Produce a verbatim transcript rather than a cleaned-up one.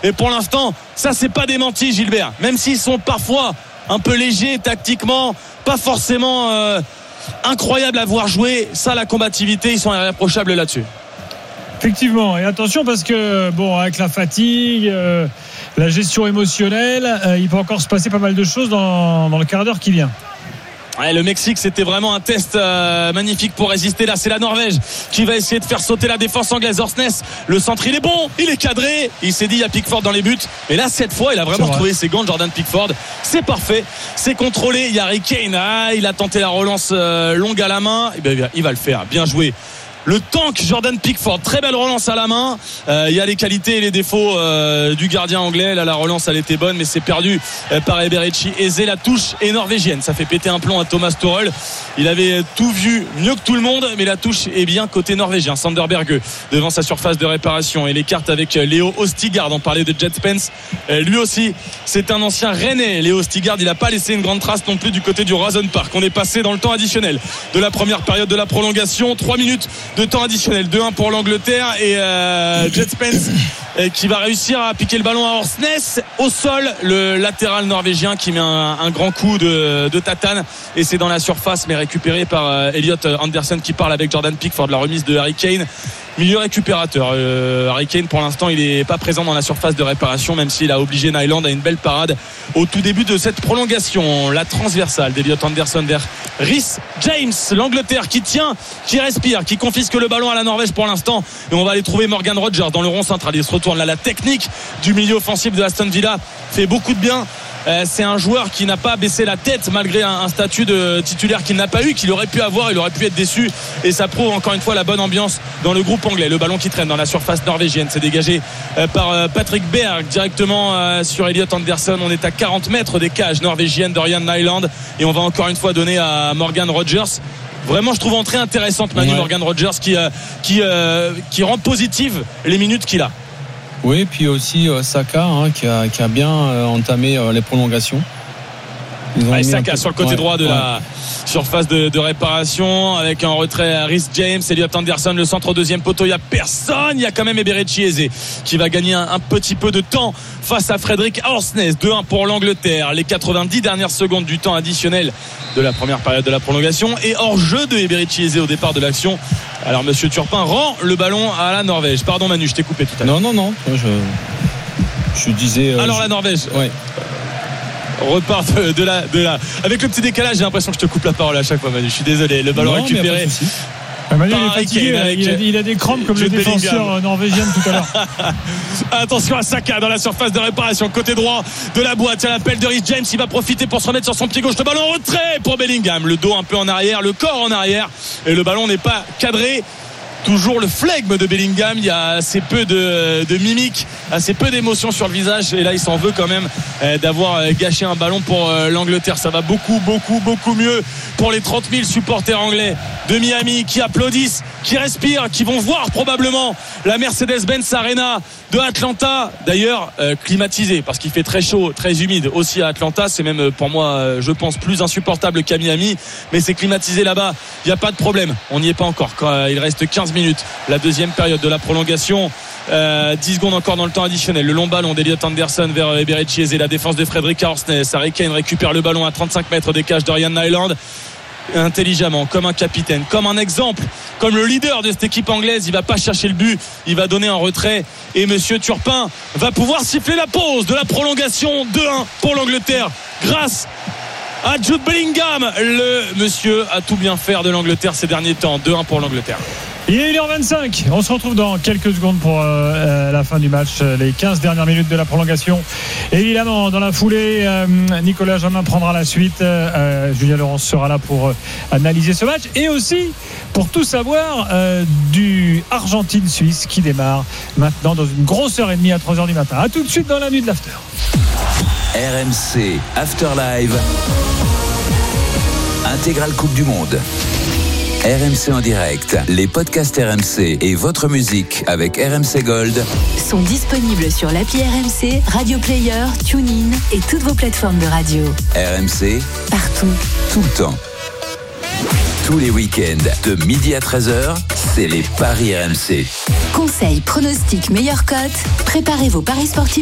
Et pour l'instant, ça c'est pas démenti, Gilbert. Même s'ils sont parfois un peu légers tactiquement, pas forcément euh, incroyables à voir jouer, ça la combativité, ils sont irréprochables là-dessus. Effectivement, et attention parce que bon, avec la fatigue, euh, la gestion émotionnelle, euh, il peut encore se passer pas mal de choses dans, dans le quart d'heure qui vient. Ouais, le Mexique, c'était vraiment un test euh, magnifique pour résister. Là, c'est la Norvège qui va essayer de faire sauter la défense anglaise. Orsnes, le centre, il est bon, il est cadré. Il s'est dit, il y a Pickford dans les buts. Et là, cette fois, il a vraiment trouvé ses gants, Jordan Pickford. C'est parfait, c'est contrôlé. Il y a Harry Kane, ah, il a tenté la relance euh, longue à la main. Et bien, il va le faire. Bien joué. Le tank Jordan Pickford, très belle relance à la main. Euh, il y a les qualités et les défauts euh, du gardien anglais. Là, la relance, elle était bonne, mais c'est perdu euh, par Eberechi Eze. La touche est norvégienne. Ça fait péter un plomb à Thomas Tuchel. Il avait tout vu mieux que tout le monde, mais la touche est bien côté norvégien. Sander Berge devant sa surface de réparation et les cartes avec Léo Ostigard. On parlait de Jet Spence. Euh, lui aussi, c'est un ancien Rennais. Léo Ostigard, il n'a pas laissé une grande trace non plus du côté du Roison Park. On est passé dans le temps additionnel de la première période de la prolongation. Trois minutes de temps additionnel, deux un pour l'Angleterre et euh, Jet Spence euh, qui va réussir à piquer le ballon à Orsnes au sol, le latéral norvégien qui met un, un grand coup de, de tatane et c'est dans la surface mais récupéré par euh, Elliot Anderson qui parle avec Jordan Pickford, la remise de Harry Kane, milieu récupérateur. euh, Harry Kane pour l'instant il n'est pas présent dans la surface de réparation, même s'il a obligé Nyland à une belle parade au tout début de cette prolongation. La transversale d'Elliot Anderson vers Reece James, l'Angleterre qui tient, qui respire, qui confisque le ballon à la Norvège pour l'instant, et on va aller trouver Morgan Rogers dans le rond central. Il se retourne là, la technique du milieu offensif de Aston Villa fait beaucoup de bien. Euh, c'est un joueur qui n'a pas baissé la tête malgré un, un statut de titulaire qu'il n'a pas eu, qu'il aurait pu avoir, il aurait pu être déçu, et ça prouve encore une fois la bonne ambiance dans le groupe anglais. Le ballon qui traîne dans la surface norvégienne, c'est dégagé euh, par euh, Patrick Berg directement euh, sur Elliot Anderson. On est à quarante mètres des cages norvégiennes d'Ørjan Nyland et on va encore une fois donner à Morgan Rogers. Vraiment, je trouve entrée intéressante, Manu. Ouais. Morgan Rogers qui, euh, qui, euh, qui rend positive les minutes qu'il a. Oui, puis aussi euh, Saka hein, qui, a, qui a bien euh, entamé euh, les prolongations. Ouais, Saka sur le côté ouais, droit de ouais. la surface de, de réparation avec un retrait à Reece James, Elliot Anderson, le centre au deuxième poteau, il n'y a personne, il y a quand même Eberechi Eze qui va gagner un, un petit peu de temps face à Fredrik Orsnes. Deux un pour l'Angleterre, les quatre-vingt-dix dernières secondes du temps additionnel de la première période de la prolongation et hors jeu de Eberechi Eze au départ de l'action. Alors monsieur Turpin rend le ballon à la Norvège. Pardon Manu, je t'ai coupé tout à l'heure. Non non non, je, je disais euh, alors je... la Norvège ouais. repart de, de la de la avec le petit décalage, j'ai l'impression que je te coupe la parole à chaque fois Manu, je suis désolé. Le ballon non, récupéré ah, Manu, il est fatigué, avec, il, a, il a des crampes comme le défenseur norvégien tout à l'heure. Attention à Saka dans la surface de réparation côté droit de la boîte. Il y a l'appel de Reece James, il va profiter pour se remettre sur son pied gauche. Le ballon en retrait pour Bellingham, le dos un peu en arrière, le corps en arrière et le ballon n'est pas cadré. Toujours le flegme de Bellingham, il y a assez peu de, de mimique, assez peu d'émotion sur le visage et là il s'en veut quand même euh, d'avoir gâché un ballon pour euh, l'Angleterre. Ça va beaucoup beaucoup beaucoup mieux pour les trente mille supporters anglais de Miami qui applaudissent, qui respirent, qui vont voir probablement la Mercedes-Benz Arena de Atlanta, d'ailleurs euh, climatisée parce qu'il fait très chaud, très humide aussi à Atlanta. C'est même pour moi euh, je pense plus insupportable qu'à Miami, mais c'est climatisé là-bas, il n'y a pas de problème. On n'y est pas encore quand euh, il reste quinze minutes, la deuxième période de la prolongation. euh, dix secondes encore dans le temps additionnel. Le long ballon d'Elliot Anderson vers Eberechi Eze, la défense de Fredrik Orsnes. Harry Kane récupère le ballon à trente-cinq mètres des cages d'Ørjan Nyland intelligemment, comme un capitaine, comme un exemple, comme le leader de cette équipe anglaise. Il va pas chercher le but, il va donner un retrait et monsieur Turpin va pouvoir siffler la pause de la prolongation. Deux un pour l'Angleterre grâce à Jude Bellingham. Le monsieur a tout bien fait de l'Angleterre ces derniers temps. Deux un pour l'Angleterre. Il est une heure vingt-cinq. On se retrouve dans quelques secondes pour euh, la fin du match, les quinze dernières minutes de la prolongation. Évidemment, dans la foulée, euh, Nicolas Jamin prendra la suite. Euh, Julien Laurence sera là pour euh, analyser ce match et aussi pour tout savoir euh, du Argentine-Suisse qui démarre maintenant dans une grosse heure et demie à trois heures du matin. A tout de suite dans la nuit de l'After. R M C After Live, intégrale Coupe du Monde. R M C en direct, les podcasts R M C et votre musique avec R M C Gold sont disponibles sur l'appli R M C, Radio Player, TuneIn et toutes vos plateformes de radio. R M C, partout, tout le temps. Tous les week-ends, de midi à treize heures, c'est les Paris R M C. Conseils, pronostics, meilleures cotes, préparez vos paris sportifs